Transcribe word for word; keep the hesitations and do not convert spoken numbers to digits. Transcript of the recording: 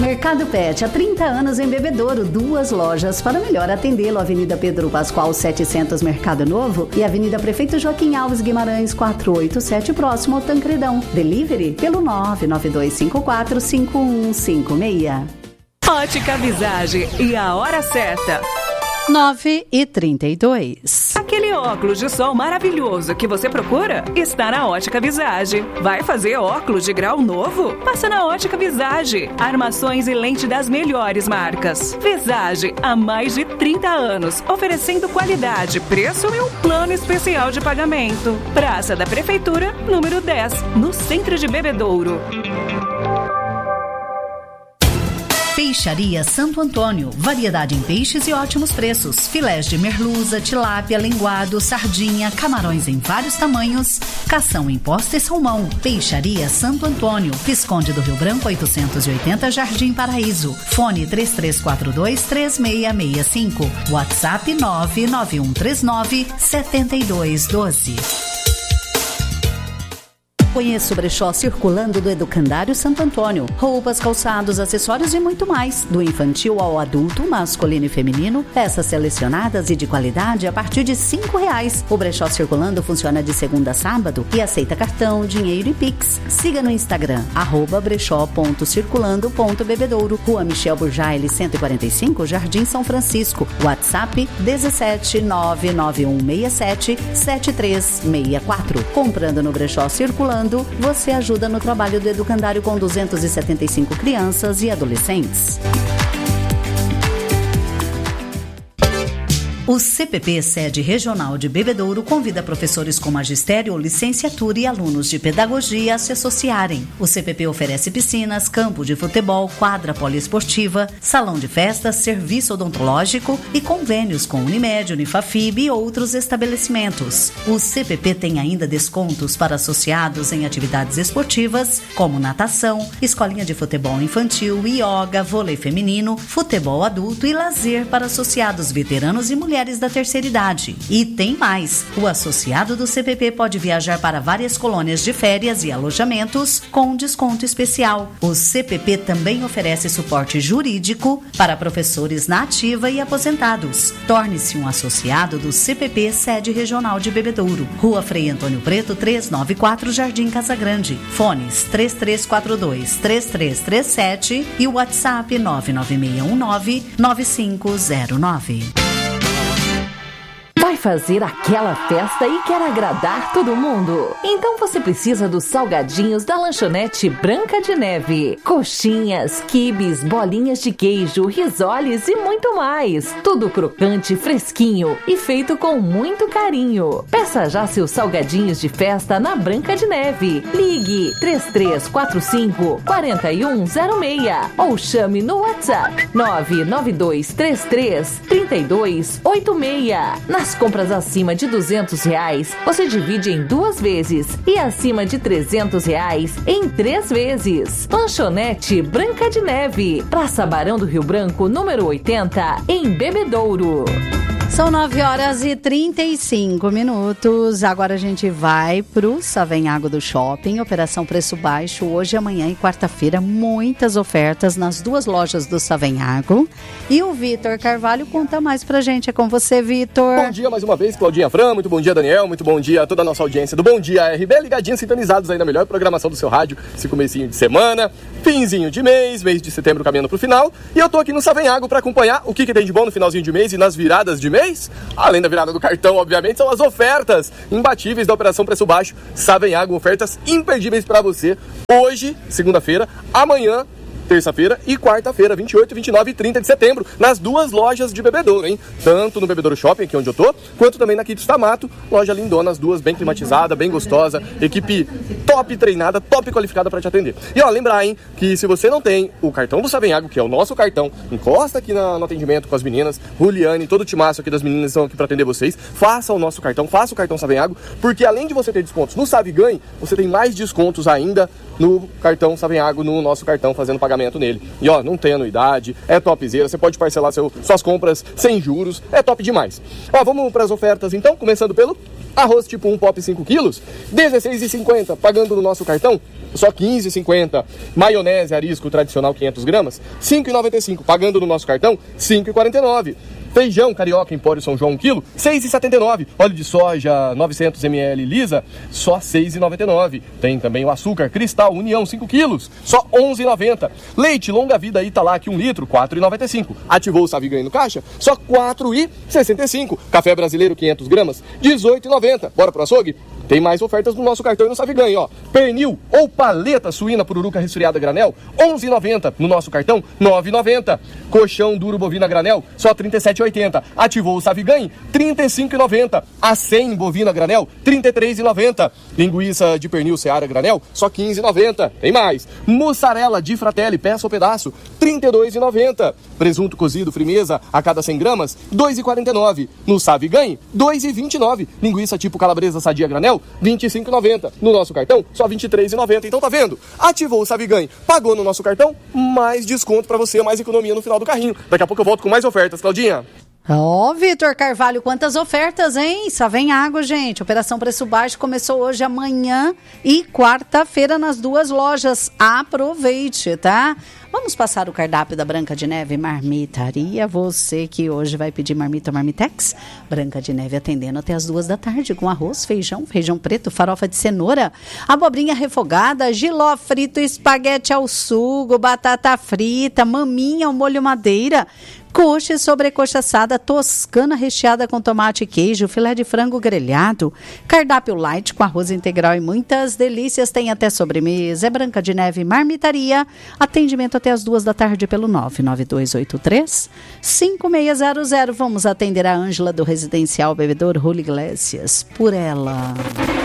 Mercado Pet, há trinta anos em Bebedouro, duas lojas para melhor atendê-lo. Avenida Pedro Pascoal setecentos, Mercado Novo, e Avenida Prefeito Joaquim Alves Guimarães quatrocentos e oitenta e sete, próximo ao Tancredão. Delivery pelo nove nove dois cinco quatro cinco um cinco seis. Ótica Visage e a hora certa. nove e trinta e dois. Aquele óculos de sol maravilhoso que você procura está na Ótica Visage. Vai fazer óculos de grau novo? Passa na Ótica Visage. Armações e lente das melhores marcas. Visage, há mais de trinta anos, oferecendo qualidade, preço e um plano especial de pagamento. Praça da Prefeitura, número dez, no centro de Bebedouro. Peixaria Santo Antônio, variedade em peixes e ótimos preços. Filés de merluza, tilápia, linguado, sardinha, camarões em vários tamanhos, cação em posta e salmão. Peixaria Santo Antônio, Visconde do Rio Branco oitocentos e oitenta, Jardim Paraíso. Fone três três quatro dois, três seis seis cinco. WhatsApp nove nove um três nove, sete dois um dois. Conheça o brechó Circulando do Educandário Santo Antônio. Roupas, calçados, acessórios e muito mais. Do infantil ao adulto, masculino e feminino. Peças selecionadas e de qualidade a partir de cinco reais. O brechó Circulando funciona de segunda a sábado e aceita cartão, dinheiro e Pix. Siga no Instagram, arroba brechó ponto circulando ponto bebedouro. Rua Michel Burjaile, cento e quarenta e cinco, Jardim São Francisco. WhatsApp dezessete nove nove um seis sete, sete três seis quatro. Comprando no brechó Circulando, você ajuda no trabalho do educandário com duzentas e setenta e cinco crianças e adolescentes. O C P P Sede Regional de Bebedouro convida professores com magistério ou licenciatura e alunos de pedagogia a se associarem. O C P P oferece piscinas, campo de futebol, quadra poliesportiva, salão de festas, serviço odontológico e convênios com Unimed, Unifafib e outros estabelecimentos. O C P P tem ainda descontos para associados em atividades esportivas, como natação, escolinha de futebol infantil, ioga, vôlei feminino, futebol adulto e lazer para associados veteranos e mulheres da terceira idade. E tem mais! O associado do C P P pode viajar para várias colônias de férias e alojamentos com desconto especial. O C P P também oferece suporte jurídico para professores na ativa e aposentados. Torne-se um associado do C P P Sede Regional de Bebedouro. Rua Frei Antônio Preto, trezentos e noventa e quatro, Jardim Casagrande. Fones três três quatro dois, três três três sete e o WhatsApp nove nove seis um nove, nove cinco zero nove. Vai fazer aquela festa e quer agradar todo mundo? Então você precisa dos salgadinhos da lanchonete Branca de Neve. Coxinhas, quibes, bolinhas de queijo, risoles e muito mais. Tudo crocante, fresquinho e feito com muito carinho. Peça já seus salgadinhos de festa na Branca de Neve. Ligue três três quatro cinco, quatro um zero seis ou chame no WhatsApp nove nove dois três três, três dois oito seis. Nas compras acima de duzentos reais, você divide em duas vezes e acima de trezentos reais em três vezes. Lanchonete Branca de Neve, Praça Barão do Rio Branco, número oitenta, em Bebedouro. São nove horas e trinta e cinco minutos. Agora a gente vai pro Savenhago do Shopping. Operação Preço Baixo hoje, amanhã e quarta-feira. Muitas ofertas nas duas lojas do Savenhago. E o Vitor Carvalho conta mais pra gente. É com você, Vitor. Bom dia mais uma vez, Claudinha Fran. Muito bom dia, Daniel. Muito bom dia a toda a nossa audiência do Bom Dia R B. Ligadinhos, sintonizados aí na melhor programação do seu rádio. Esse comecinho de semana, finzinho de mês, mês de setembro caminhando pro final. E eu tô aqui no Savenhago pra acompanhar o que, que tem de bom no finalzinho de mês e nas viradas de mês. Além da virada do cartão, obviamente, são as ofertas imbatíveis da Operação Preço Baixo Savenhago, ofertas imperdíveis para você hoje, segunda-feira, amanhã, terça-feira e quarta-feira, vinte e oito, vinte e nove e trinta de setembro, nas duas lojas de Bebedouro, hein? Tanto no Bebedouro Shopping, aqui onde eu tô, quanto também na Quito Stamato, loja lindona, as duas bem climatizada, bem gostosa, equipe top treinada, top qualificada para te atender. E ó, lembrar, hein, que se você não tem o cartão do Savenhago, que é o nosso cartão, encosta aqui na, no atendimento com as meninas, Juliane, todo o timaço aqui das meninas estão aqui para atender vocês, faça o nosso cartão, faça o cartão Savenhago, porque além de você ter descontos no Saveganhe, você tem mais descontos ainda no cartão Savenhago, no nosso cartão, fazendo pagamento nele. E ó, não tem anuidade, é topzera, você pode parcelar seu, suas compras sem juros, é top demais. Ó, vamos para as ofertas então, começando pelo arroz tipo um pop cinco quilos, dezesseis reais e cinquenta centavos, pagando no nosso cartão só quinze reais e cinquenta centavos. Maionese Arisco tradicional quinhentas gramas, cinco reais e noventa e cinco centavos. Pagando no nosso cartão, cinco reais e quarenta e nove centavos. Feijão carioca Empório São João um quilo, seis reais e setenta e nove centavos. Óleo de soja novecentos mililitros lisa, só seis reais e noventa e nove centavos. Tem também o açúcar Cristal União cinco quilos, só onze reais e noventa centavos. Leite longa vida Italac um litro, quatro reais e noventa e cinco centavos. Ativou o Saviganho no caixa, só quatro reais e sessenta e cinco centavos. Café brasileiro quinhentas gramas, dezoito reais e noventa centavos. Bora pro açougue? Tem mais ofertas no nosso cartão e no Saviganho, ó. Pernil ou paleta suína pururuca resfriada granel, onze reais e noventa centavos. No nosso cartão, nove reais e noventa centavos. Coxão duro bovina granel, só trinta e sete reais e oitenta centavos. Ativou o Saviganho, trinta e cinco reais e noventa centavos. A cem bovina granel, trinta e três reais e noventa centavos. Linguiça de pernil Seara granel, só quinze reais e noventa centavos. Tem mais. Mussarela de Fratelli, peça ou pedaço, trinta e dois reais e noventa centavos. Presunto cozido Frimeza, a cada cem gramas, dois reais e quarenta e nove centavos. No Saviganho, dois reais e vinte e nove centavos. Linguiça tipo calabresa sadia granel, vinte e cinco reais e noventa centavos. No nosso cartão, só vinte e três reais e noventa centavos. Então tá vendo? Ativou o Saviganho, pagou no nosso cartão, mais desconto pra você, mais economia no final do carrinho. Daqui a pouco eu volto com mais ofertas, Claudinha. Ó, oh, Vitor Carvalho, quantas ofertas, hein? Só vem água, gente. Operação Preço Baixo começou hoje, amanhã e quarta-feira nas duas lojas. Aproveite, tá? Vamos passar o cardápio da Branca de Neve Marmitaria. Você que hoje vai pedir marmita Marmitex. Branca de Neve atendendo até as duas da tarde com arroz, feijão, feijão preto, farofa de cenoura, abobrinha refogada, jiló frito, espaguete ao sugo, batata frita, maminha ao molho madeira, coxa e sobrecoxa assada toscana recheada com tomate e queijo, filé de frango grelhado, cardápio light com arroz integral e muitas delícias, tem até sobremesa. É Branca de Neve Marmitaria, atendimento até as duas da tarde pelo nove nove dois oito três, cinco seis zero zero. Vamos atender a Ângela do Residencial Bebedouro Julio Iglesias, por ela.